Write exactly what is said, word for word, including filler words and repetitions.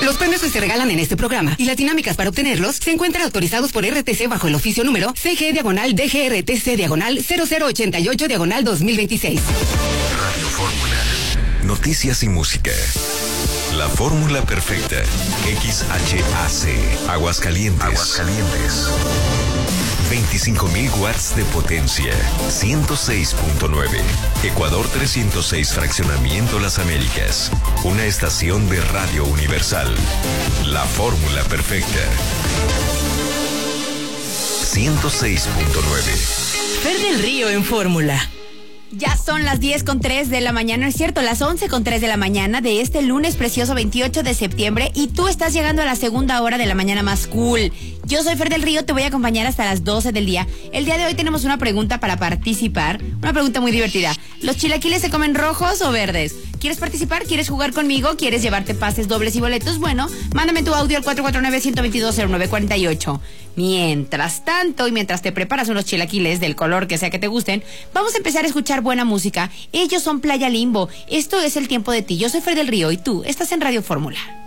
Los premios que se regalan en este programa y las dinámicas para obtenerlos se encuentran autorizados por R T C bajo el oficio número C G diagonal D G R T C diagonal cero cero ochenta y ocho diagonal dos mil veintiséis. Radio Fórmula. Noticias y música. La fórmula perfecta. X H A C. Aguascalientes. Aguascalientes. veinticinco mil watts de potencia. ciento seis punto nueve. Ecuador trescientos seis Fraccionamiento Las Américas. Una estación de Radio Universal. La fórmula perfecta. ciento seis punto nueve. Fer del Río en Fórmula. Ya son las diez con tres de la mañana, ¿no es cierto? Las once con tres de la mañana de este lunes precioso veintiocho de septiembre y tú estás llegando a la segunda hora de la mañana más cool. Yo soy Fer del Río, te voy a acompañar hasta las doce del día. El día de hoy tenemos una pregunta para participar, una pregunta muy divertida. ¿Los chilaquiles se comen rojos o verdes? ¿Quieres participar? ¿Quieres jugar conmigo? ¿Quieres llevarte pases dobles y boletos? Bueno, mándame tu audio al cuatro cuatro nueve, uno dos dos, cero nueve cuatro ocho. Mientras tanto, y mientras te preparas unos chilaquiles del color que sea que te gusten, vamos a empezar a escuchar buena música. Ellos son Playa Limbo. Esto es El Tiempo de Ti. Yo soy Fer del Río y tú estás en Radio Fórmula.